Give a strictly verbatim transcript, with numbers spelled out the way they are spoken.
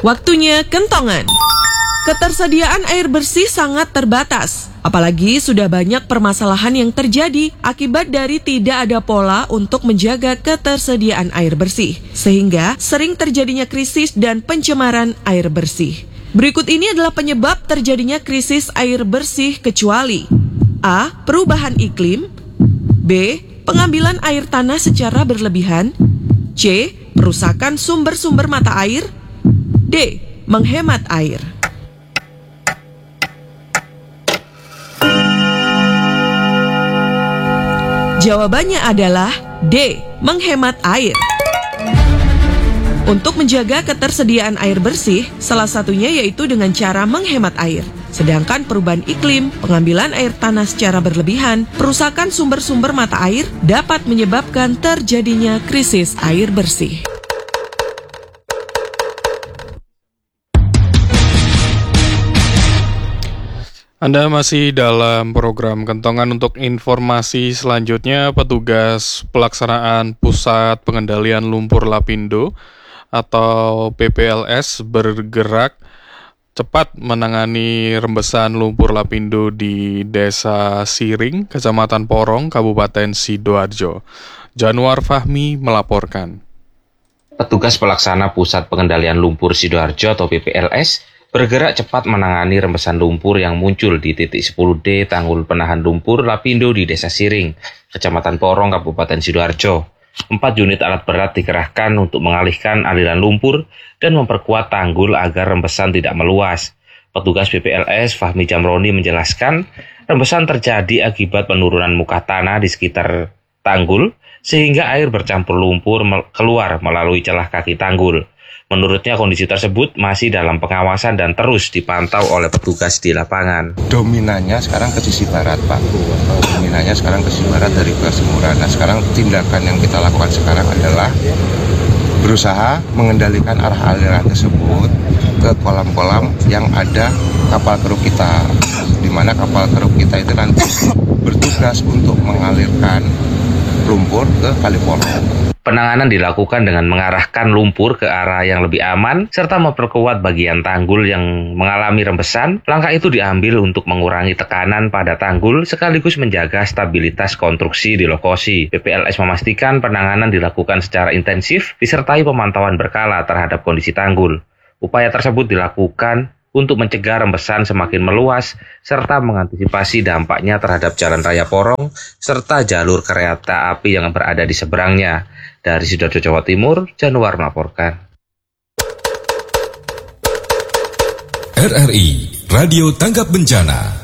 Waktunya kentongan. Ketersediaan air bersih sangat terbatas, apalagi sudah banyak permasalahan yang terjadi akibat dari tidak ada pola untuk menjaga ketersediaan air bersih, sehingga sering terjadinya krisis dan pencemaran air bersih. Berikut ini adalah penyebab terjadinya krisis air bersih kecuali: A. Perubahan iklim, B. Pengambilan air tanah secara berlebihan, C. Perusakan sumber-sumber mata air, D. Menghemat air. Jawabannya adalah D. Menghemat air. Untuk menjaga ketersediaan air bersih, salah satunya yaitu dengan cara menghemat air. Sedangkan perubahan iklim, pengambilan air tanah secara berlebihan, perusakan sumber-sumber mata air dapat menyebabkan terjadinya krisis air bersih. Anda masih dalam program Kentongan. Untuk informasi selanjutnya, petugas pelaksanaan Pusat Pengendalian Lumpur Lapindo atau P P L S bergerak cepat menangani rembesan lumpur lapindo di Desa Siring, Kecamatan Porong, Kabupaten Sidoarjo. Januar Fahmi melaporkan. Petugas pelaksana Pusat Pengendalian Lumpur Sidoarjo atau P P L S bergerak cepat menangani rembesan lumpur yang muncul di titik sepuluh D tanggul penahan lumpur lapindo di Desa Siring, Kecamatan Porong, Kabupaten Sidoarjo. Empat unit alat berat dikerahkan untuk mengalihkan aliran lumpur dan memperkuat tanggul agar rembesan tidak meluas. Petugas P P L S Fahmi Jamroni menjelaskan, rembesan terjadi akibat penurunan muka tanah di sekitar tanggul sehingga air bercampur lumpur keluar melalui celah kaki tanggul. Menurutnya kondisi tersebut masih dalam pengawasan dan terus dipantau oleh petugas di lapangan. Dominannya sekarang ke sisi barat, Pak. Dominannya sekarang ke sisi barat dari Semuran. Nah, sekarang tindakan yang kita lakukan sekarang adalah berusaha mengendalikan arah aliran tersebut ke kolam-kolam yang ada kapal kru kita, di mana kapal kru kita itu nanti bertugas untuk mengalirkan lumpur ke Kali Porong. Penanganan dilakukan dengan mengarahkan lumpur ke arah yang lebih aman serta memperkuat bagian tanggul yang mengalami rembesan. Langkah itu diambil untuk mengurangi tekanan pada tanggul sekaligus menjaga stabilitas konstruksi di lokasi. P P L S memastikan penanganan dilakukan secara intensif disertai pemantauan berkala terhadap kondisi tanggul. Upaya tersebut dilakukan untuk mencegah rembesan semakin meluas serta mengantisipasi dampaknya terhadap Jalan Raya Porong serta jalur kereta api yang berada di seberangnya. Dari Sidoarjo, Jawa Timur, Januar melaporkan. R R I Radio Tanggap Bencana.